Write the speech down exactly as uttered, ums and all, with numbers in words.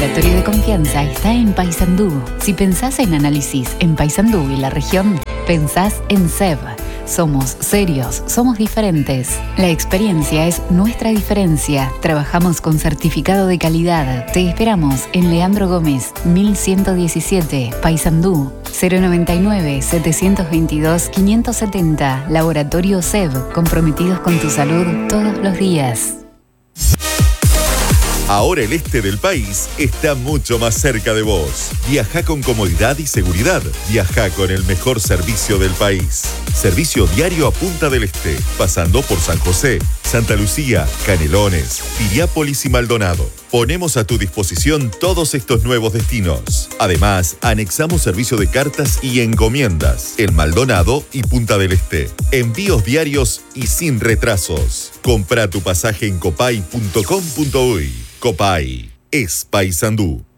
laboratorio de confianza está en Paysandú. Si pensás en análisis en Paysandú y la región, pensás en S E B. Somos serios, somos diferentes. La experiencia es nuestra diferencia. Trabajamos con certificado de calidad. Te esperamos en Leandro Gómez, mil ciento diecisiete, Paysandú. cero noventa y nueve, setecientos veintidós, quinientos setenta. Laboratorio S E B. Comprometidos con tu salud todos los días. Ahora el este del país está mucho más cerca de vos. Viajá con comodidad y seguridad. Viajá con el mejor servicio del país. Servicio diario a Punta del Este, pasando por San José, Santa Lucía, Canelones, Piriápolis y Maldonado. Ponemos a tu disposición todos estos nuevos destinos. Además, anexamos servicio de cartas y encomiendas en Maldonado y Punta del Este. Envíos diarios y sin retrasos. Compra tu pasaje en copay punto com punto uy. Copay es Paysandú.